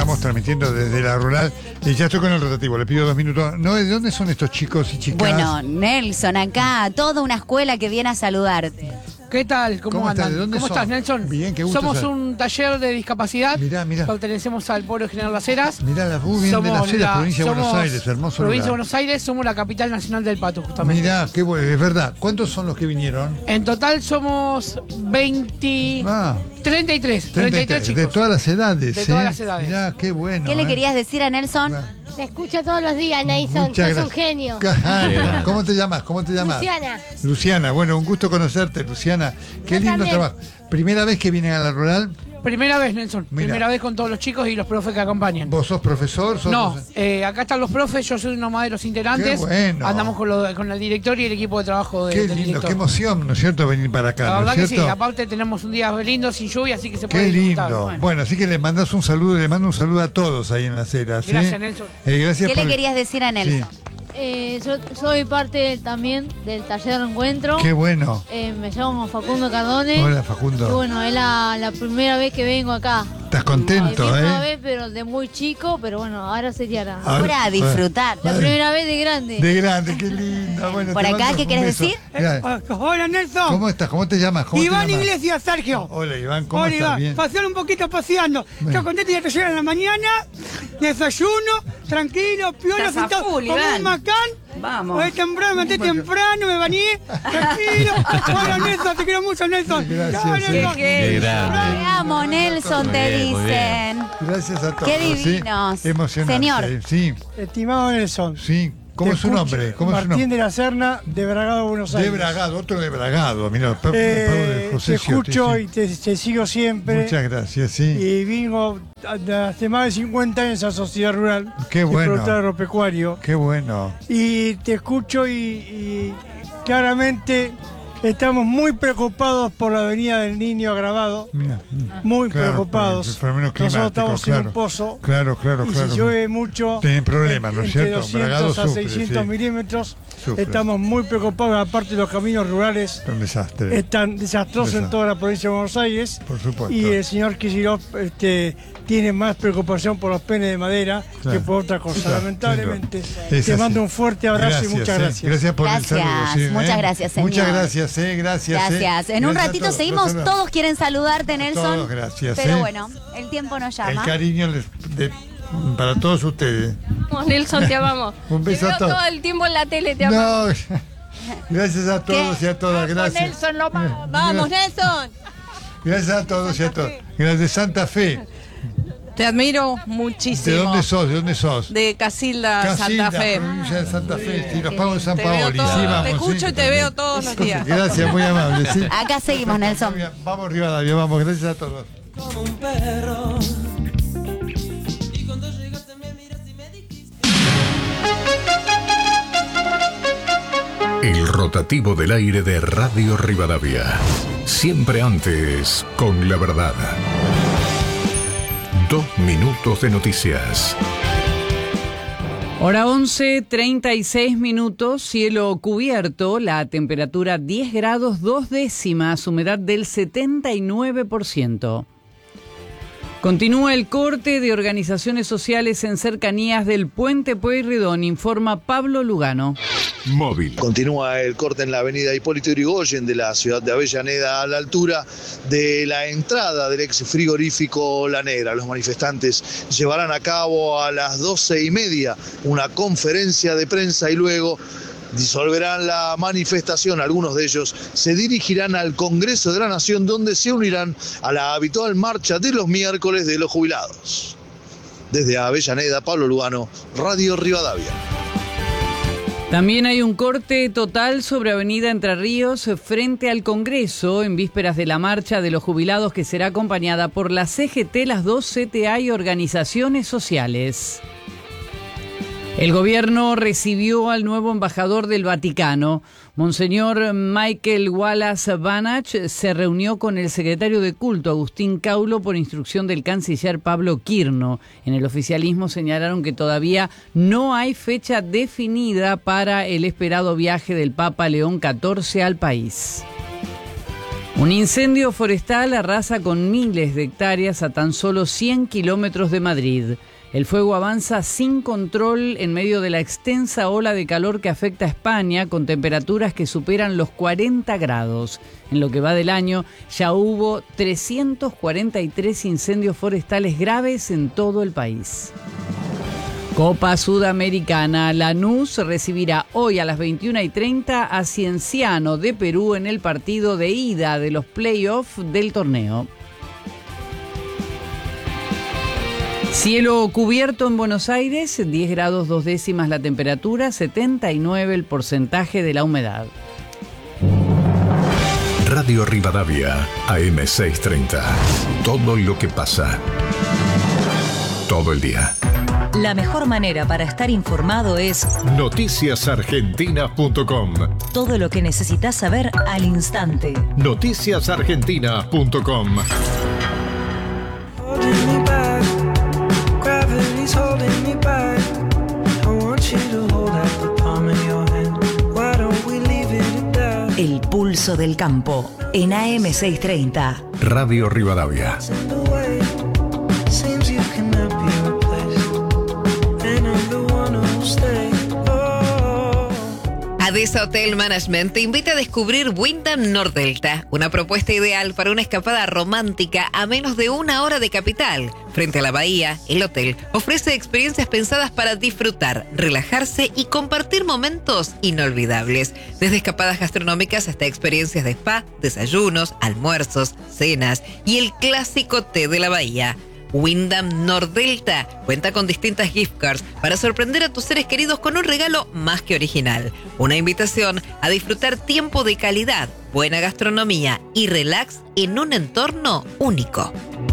estamos transmitiendo desde la rural y ya estoy con el rotativo, le pido 2 minutos. No, ¿de dónde son estos chicos y chicas? Bueno, Nelson, acá, toda una escuela que viene a saludarte. ¿Qué tal? ¿Cómo andan? ¿De dónde ¿Cómo son? estás, Nelson? Bien, qué gusto. Somos un taller de discapacidad. Mirá. Pertenecemos al pueblo General Las Heras. Mirá, la bien de Las Heras, provincia de Buenos Aires, hermoso Provincia de lugar. Buenos Aires, somos la capital nacional del pato, justamente. Mirá, qué bueno, es verdad. ¿Cuántos son los que vinieron? En total somos 33 chicos. De todas las edades. De todas las edades. Mirá, qué bueno. ¿Qué le querías decir a Nelson? Te escucho todos los días, Nelson. Muchas Sos gracias. un genio. ¿Cómo te llamas? Luciana. Luciana, bueno, un gusto conocerte, Luciana. Qué Yo lindo también. trabajo. ¿Primera vez que vienen a la rural? Primera vez, Nelson. Mira. Primera vez con todos los chicos y los profes que acompañan. ¿Vos sos profesor? No, acá están los profes, yo soy uno más de los integrantes. Qué bueno. Andamos con el director y el equipo de trabajo Qué del lindo, director. qué emoción, ¿no es cierto? Venir para acá, La ¿no verdad es que sí, cierto? aparte tenemos un día lindo, sin lluvia, así que se puede Qué disfrutar. lindo. Bueno, así que le mando un saludo a todos ahí en Las Heras. Gracias, Nelson. Gracias ¿Qué le querías decir a Nelson? Yo soy parte también del taller de encuentro. Qué bueno. Me llamo Facundo Cardone. Hola, Y Facundo. bueno, es la primera vez que vengo acá. ¿Estás contento, Primera vez, pero de muy chico, pero bueno, ahora sería la Ahora a disfrutar. la primera vez de grande. De grande, qué lindo. Bueno, ¿Por te acá mando qué un querés beso. decir? Hola, Nelson. ¿Cómo estás? ¿Cómo te llamas? ¿Cómo Iván te llamas? Iglesias, Sergio. Hola, Iván, ¿cómo Hola, estás? Iván. Bien. Pasear un poquito paseando. Estoy contento de llegar en la mañana. Desayuno, tranquilo, piola, Estás a sentado full, como Iván. un macán. Vamos. Hoy temprano, me levanté temprano, me bañé, tranquilo. Hola, Nelson, te quiero mucho, Nelson. Gracias, Chao, sí. Nelson. Qué grande. Te amo, Nelson, te Muy bien. dicen. Gracias a todos. Qué divinos. ¿sí? Emocionante. Señor. Sí, Estimado Nelson. sí. ¿Cómo te es su escucho, nombre? ¿Cómo es su Martín nombre? de la Serna, de Bragado, Buenos Aires. De Bragado, otro de Bragado. Mira, Pablo de José Te Ciotti, escucho sí. y te sigo siempre. Muchas gracias, sí. Y vengo hace más de 50 años a Sociedad Rural. Qué bueno. De productor agropecuario. Qué bueno. Y te escucho y claramente estamos muy preocupados por la venida del niño agravado. Mira, Muy claro, preocupados. por el fenómeno Nosotros climático, estamos en claro. un pozo. Claro. Y si llueve mucho, Tienen problemas, ¿no es entre cierto? 200 Bragado a sufre, 600 sí. milímetros, Sufre. estamos muy preocupados. Aparte, los caminos rurales Un desastre. están desastrosos en toda la provincia de Buenos Aires. Por supuesto. Y el señor Kicillof tiene más preocupación por los penes de madera Claro. que por otra cosa. Claro, Lamentablemente, es te así. mando un fuerte abrazo y muchas gracias. Gracias por Gracias, el saludo. sí, muchas gracias, señor. Muchas gracias, gracias. Gracias. En un Gracias a ratito todos. seguimos. Los saludos. Todos quieren saludarte, Nelson. Todos, gracias, Pero bueno, el tiempo nos El llama. cariño para todos ustedes. Nelson, te amamos. Un beso te veo a todos. todo el tiempo en la tele, te amamos. No, gracias a todos y a todas. Gracias. Nelson, lo más. Vamos, Nelson. Gracias a todos y a todas. Gracias de Santa Fe. Te admiro ¿De muchísimo. dónde sos? ¿De dónde sos? De Casilda, Casilda, Santa Fe. provincia de Santa Fe. Sí, los pagos de San Te veo Paoli. todo- Sí, vamos, te escucho sí. y te veo todos los días. Gracias, muy amable. Sí. Acá seguimos, Nelson. Vamos Rivadavia, vamos. Gracias a todos. El rotativo del aire de Radio Rivadavia. Siempre antes con la verdad. 2 minutos de noticias. Hora 11:36, cielo cubierto, la temperatura 10 grados 2 décimas, humedad del 79%. Continúa el corte de organizaciones sociales en cercanías del Puente Pueyrredón, informa Pablo Lugano. Móvil. Continúa el corte en la avenida Hipólito Yrigoyen de la ciudad de Avellaneda a la altura de la entrada del ex frigorífico La Negra. Los manifestantes llevarán a cabo a las 12:30 una conferencia de prensa y luego disolverán la manifestación. Algunos de ellos se dirigirán al Congreso de la Nación, donde se unirán a la habitual marcha de los miércoles de los jubilados. Desde Avellaneda, Pablo Lugano, Radio Rivadavia. También hay un corte total sobre Avenida Entre Ríos frente al Congreso en vísperas de la marcha de los jubilados que será acompañada por la CGT, las 2 CTA y organizaciones sociales. El gobierno recibió al nuevo embajador del Vaticano. Monseñor Michael Wallace Banach se reunió con el secretario de culto, Agustín Caulo, por instrucción del canciller Pablo Quirno. En el oficialismo señalaron que todavía no hay fecha definida para el esperado viaje del Papa León XIV al país. Un incendio forestal arrasa con miles de hectáreas a tan solo 100 kilómetros de Madrid. El fuego avanza sin control en medio de la extensa ola de calor que afecta a España, con temperaturas que superan los 40 grados. En lo que va del año, ya hubo 343 incendios forestales graves en todo el país. Copa Sudamericana. Lanús recibirá hoy a las 21:30 a Cienciano de Perú en el partido de ida de los playoffs del torneo. Cielo cubierto en Buenos Aires, 10 grados 2 décimas la temperatura, 79 el porcentaje de la humedad. Radio Rivadavia, AM630. Todo lo que pasa. Todo el día. La mejor manera para estar informado es noticiasargentina.com. Todo lo que necesitas saber al instante. Noticiasargentina.com. El pulso del campo en AM630. Radio Rivadavia. Adesa Hotel Management te invita a descubrir Wyndham Nordelta, una propuesta ideal para una escapada romántica a menos de 1 hora de capital. Frente a la bahía, el hotel ofrece experiencias pensadas para disfrutar, relajarse y compartir momentos inolvidables. Desde escapadas gastronómicas hasta experiencias de spa, desayunos, almuerzos, cenas y el clásico té de la bahía. Wyndham Nordelta cuenta con distintas gift cards para sorprender a tus seres queridos con un regalo más que original. Una invitación a disfrutar tiempo de calidad, buena gastronomía y relax en un entorno único.